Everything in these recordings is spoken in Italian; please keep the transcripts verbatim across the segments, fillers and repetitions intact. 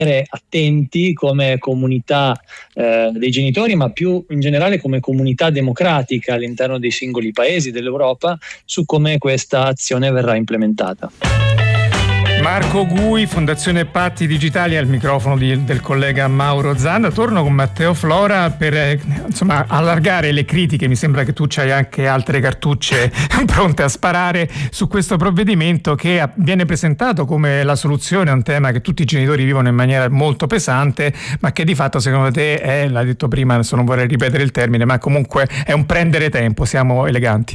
attenti come comunità eh, dei genitori, ma più in generale come comunità democratica all'interno dei singoli paesi dell'Europa, su come questa azione verrà implementata. Marco Gui, Fondazione Patti Digitali, al microfono di, del collega Mauro Zanda. Torno con Matteo Flora per eh, insomma allargare le critiche. Mi sembra che tu c'hai anche altre cartucce pronte a sparare su questo provvedimento che viene presentato come la soluzione a un tema che tutti i genitori vivono in maniera molto pesante, ma che di fatto secondo te è, l'ha detto prima, adesso non vorrei ripetere il termine, ma comunque è un prendere tempo, siamo eleganti.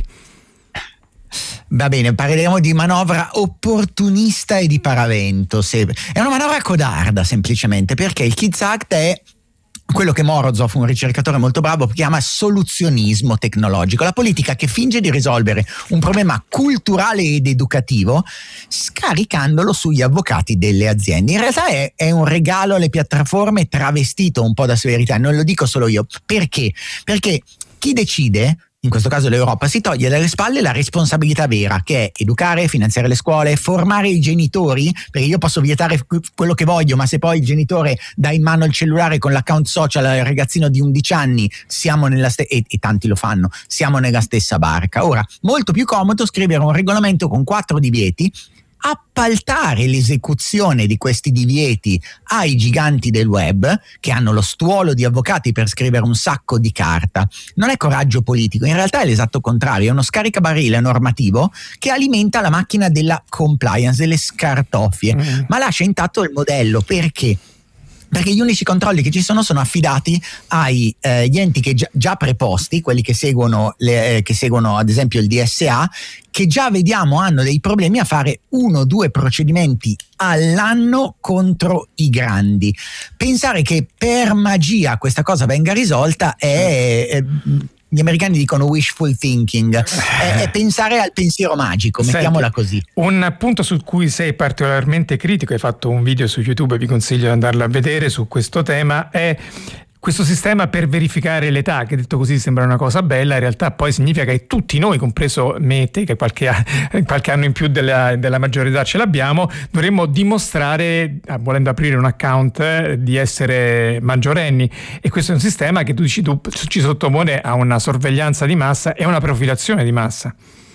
Va bene, parleremo di manovra opportunista e di paravento. È una manovra codarda semplicemente perché il Kids Act è quello che Morozov, un ricercatore molto bravo, chiama soluzionismo tecnologico, la politica che finge di risolvere un problema culturale ed educativo scaricandolo sugli avvocati delle aziende. In realtà è, è un regalo alle piattaforme travestito un po' da severità, non lo dico solo io. Perché? Perché chi decide, in questo caso l'Europa, si toglie dalle spalle la responsabilità vera, che è educare, finanziare le scuole, formare i genitori, perché io posso vietare quello che voglio, ma se poi il genitore dà in mano il cellulare con l'account social al ragazzino di undici anni, siamo nella stessa, e, e tanti lo fanno, siamo nella stessa barca. Ora, molto più comodo scrivere un regolamento con quattro divieti, appaltare l'esecuzione di questi divieti ai giganti del web che hanno lo stuolo di avvocati per scrivere un sacco di carta. Non è coraggio politico, in realtà è l'esatto contrario, è uno scaricabarile normativo che alimenta la macchina della compliance, delle scartoffie, mm. ma lascia intatto il modello. Perché? Perché gli unici controlli che ci sono sono affidati agli eh, enti che già, già preposti, quelli che seguono, le, eh, che seguono ad esempio il D S A, che già vediamo hanno dei problemi a fare uno o due procedimenti all'anno contro i grandi. Pensare che per magia questa cosa venga risolta è... è gli americani dicono wishful thinking, è, è pensare al pensiero magico, mettiamola così. Un punto su cui sei particolarmente critico, hai fatto un video su YouTube, vi consiglio di andarlo a vedere su questo tema, è questo sistema per verificare l'età, che detto così sembra una cosa bella, in realtà poi significa che tutti noi, compreso me e te, che qualche, qualche anno in più della, della maggiore età ce l'abbiamo, dovremmo dimostrare, volendo aprire un account, di essere maggiorenni. E questo è un sistema che tu dici tu ci sottopone a una sorveglianza di massa e una profilazione di massa.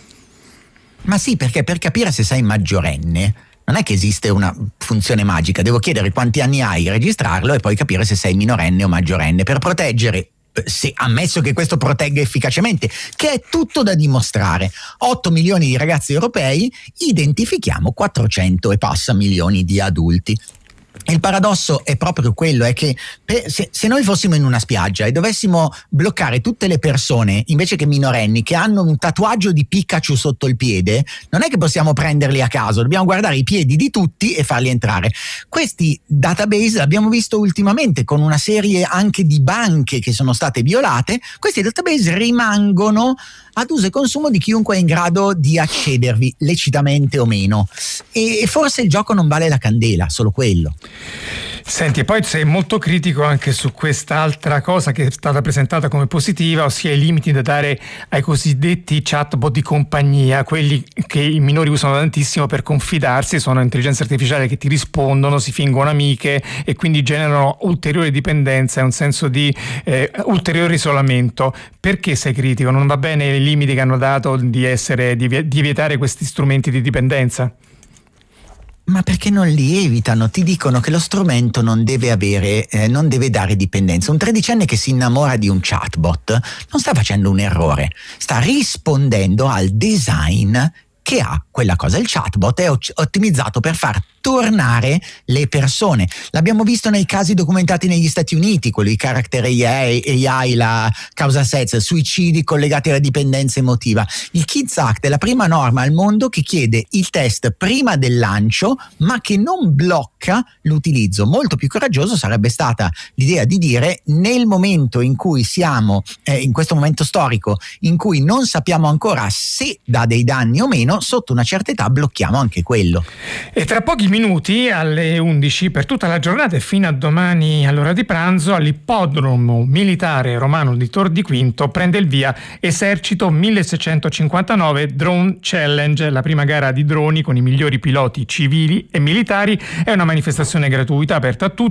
Ma sì, perché per capire se sei maggiorenne non è che esiste una funzione magica, devo chiedere quanti anni hai, registrarlo e poi capire se sei minorenne o maggiorenne per proteggere, se ammesso che questo protegga efficacemente, che è tutto da dimostrare. otto milioni di ragazzi europei, identifichiamo quattrocento e passa milioni di adulti. Il paradosso è proprio quello, è che per, se, se noi fossimo in una spiaggia e dovessimo bloccare tutte le persone, invece che minorenni, che hanno un tatuaggio di Pikachu sotto il piede, non è che possiamo prenderli a caso, dobbiamo guardare i piedi di tutti e farli entrare. Questi database l'abbiamo visto ultimamente con una serie anche di banche che sono state violate. Questi database rimangono ad uso e consumo di chiunque è in grado di accedervi, lecitamente o meno, e forse il gioco non vale la candela, solo quello. Senti, e poi sei molto critico anche su quest'altra cosa che è stata presentata come positiva, ossia i limiti da dare ai cosiddetti chatbot di compagnia, quelli che i minori usano tantissimo per confidarsi, sono intelligenze artificiali che ti rispondono, si fingono amiche e quindi generano ulteriore dipendenza e un senso di eh, ulteriore isolamento. Perché sei critico? Non va bene i limiti che hanno dato di essere di, di vietare questi strumenti di dipendenza? Ma perché non li evitano? Ti dicono che lo strumento non deve avere, eh, non deve dare dipendenza. Un tredicenne che si innamora di un chatbot non sta facendo un errore, sta rispondendo al design che ha quella cosa. Il chatbot è ottimizzato per far tornare le persone. L'abbiamo visto nei casi documentati negli Stati Uniti, quelli di Character A I, la causa Sez, suicidi collegati alla dipendenza emotiva. Il Kids Act è la prima norma al mondo che chiede il test prima del lancio, ma che non blocca l'utilizzo. Molto più coraggioso sarebbe stata l'idea di dire: nel momento in cui siamo, eh, in questo momento storico, in cui non sappiamo ancora se dà dei danni o meno, almeno sotto una certa età blocchiamo anche quello. E tra pochi minuti alle undici per tutta la giornata e fino a domani all'ora di pranzo all'ippodromo militare romano di Tor di Quinto prende il via Esercito milleseicentocinquantanove Drone Challenge, la prima gara di droni con i migliori piloti civili e militari. È una manifestazione gratuita aperta a tutti.